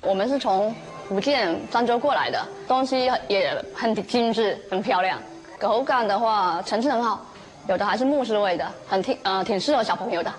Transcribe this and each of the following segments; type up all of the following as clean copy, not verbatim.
我们是从福建漳州过来的，东西也很精致，很漂亮。口感的话，层次很好，有的还是木质味的，挺适合小朋友的。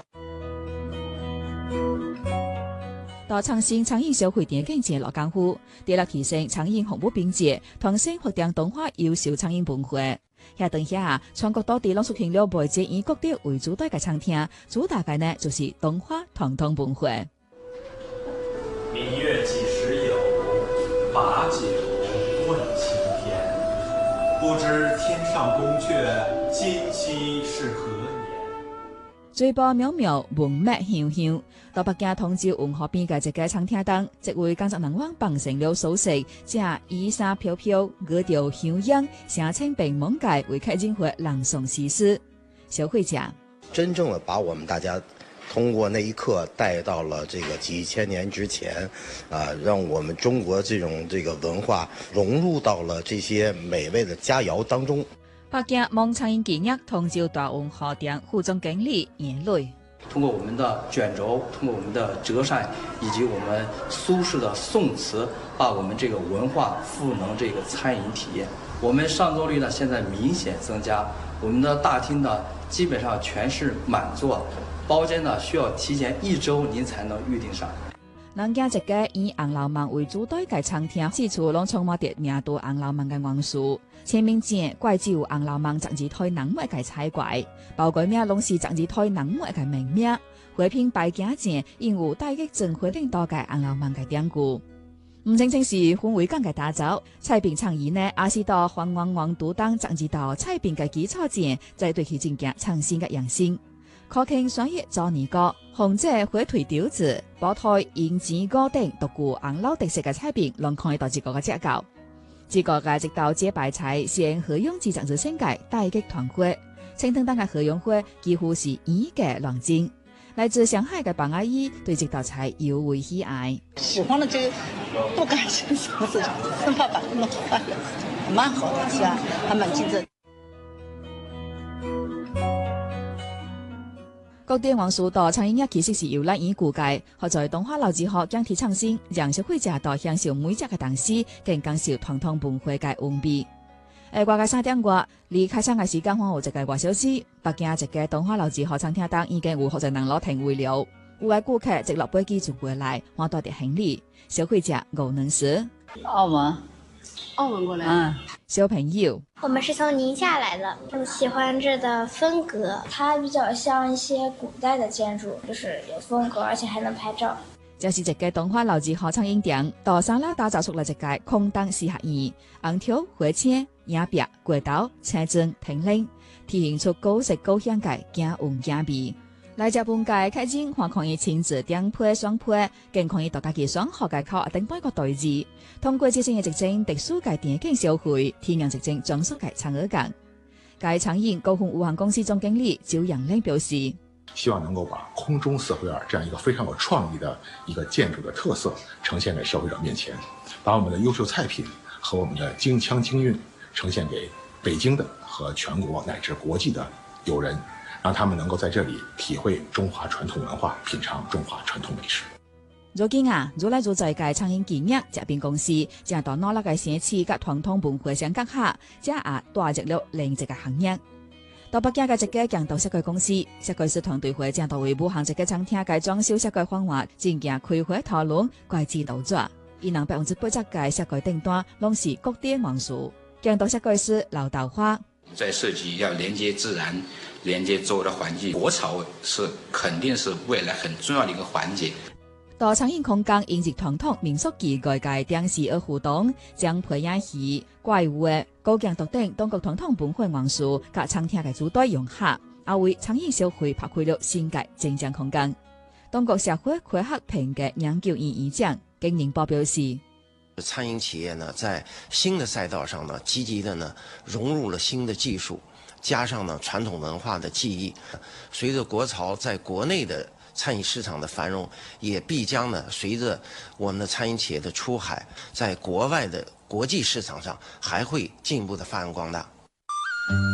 到创新苍蝇小会店更节落功夫，除了提升苍蝇服务品质，同时发展东华优秀苍蝇文化。遐等下，全国多地拢出现了卖这以各地为主的餐厅，主打的呢就是东华传统文化。 明月几时有，把酒问青天。不知天上宫阙，今夕是何年？ 水波渺渺，文脉香香。到北京通州文化边嘅一家餐厅当，一位工作人员放成了首饰，这衣衫飘飘，歌调香香，声称并蒙界为开进会朗诵诗诗。小慧讲， 真正的把我们大家通过那一刻带到了这个几千年之前，让我们中国这个文化融入到了这些美味的佳肴当中。 北京蒙苍蝇记忆通州大文化店副总经理严磊。 通过我们的卷轴，通过我们的折扇，以及我们苏轼的宋词，把我们这个文化赋能这个餐饮体验。我们上座率呢现在明显增加，我们的大厅呢基本上全是满座，包间呢需要提前1周您才能预定上。 南京一家以红楼梦为主题嘅餐厅，四处拢充满着名都红楼梦嘅元素。前面正怪只有红樓夢雜誌台人物嘅彩怪，包括名攏是雜誌台人物嘅名名。回品擺景正，因有帶擊正回領導嘅紅樓夢嘅典故。唔淨淨是氛圍感嘅打造，菜品創意呢，也是到黃黃黃獨當雜誌到菜品嘅基礎正，再對其進行創新嘅養性。可傾雙葉做年糕、紅姐火腿條子、煲台銀紙糕等獨具紅樓特色嘅菜品，攏看到一個嘅折扣。這個嘅一道節拜菜先合用之長子升界大擊團會，清湯當嘅合用會幾乎是一嘅浪晶。來自上海嘅白阿姨對這道菜尤為喜愛。 喜歡的就不敢吃什麼這種，生怕把它弄壞了，蠻好的，是啊，還蠻精緻。 各地元素到餐飲業其實是由來已估計，學在東華老字號將提創新，讓消費者到享受每隻嘅東西，更感受傳統文化嘅溫味。外嘅3點外，離開場嘅時間還有1個多小時，北京一個東華老字號餐廳當已經有學在人落停位了，有嘅顧客直落飛機就過來，換到啲行李，消費者5能時。 澳門過來。 小朋友， 我們是從寧夏來的，我喜歡這的風格， 它比較像一些古代的建築，就是有風格，而且還能拍照。 這是一個東華老字號餐飲店，到3樓打造出來一個空檔四合院，紅條、花青、影壁、果豆、青蒸、甜冷，體現出高色高香嘅景韻景味。來食飯嘅客人還可以親自點配雙配，更可以到家己雙學嘅靠等半個對字。通過這些嘅直證特殊嘅電競消費，體驗直證專屬嘅餐額感。該餐飲高雄有限公司總經理周陽亮表示， 希望能夠把空中四合院這樣一個非常有創意的一個建築的特色呈現給消費者面前，把我們的優秀菜品和我們的京腔京韻呈現給北京的和全國乃至國際的友人，讓他們能夠在這裡體會中華傳統文化，品嘗中華傳統美食。 如今如來如在嘅餐飲企業這邊公司，正到努力嘅升級甲傳統文化相結合，這也帶入了另一個行業。到北京嘅一個鏡頭設計公司，設計師團隊會正到為武漢一個餐廳嘅裝修設計方案進行開會討論，怪指導作。伊能80%嘅設計訂單攏是各地元素。鏡頭設計師劉道花在設計要連接自然，連接周圍的環境，國潮是肯定是未來很重要的一個環節。 到餐飲空間引入傳統民俗技藝嘅電視而互動，將配演戲、怪物嘅高強獨等中國傳統文化元素甲餐廳嘅主題融合，也為餐飲消費拍開了新嘅增長空間。中國社會科學評嘅研究院院長經營部表示， 餐飲企業呢，在新的賽道上呢，積極的呢融入了新的技術，加上呢傳統文化的記憶，隨着國潮在國內的餐飲市場的繁榮，也必將呢隨着我們的餐飲企業的出海，在國外的國際市場上還會進一步的發揚光大。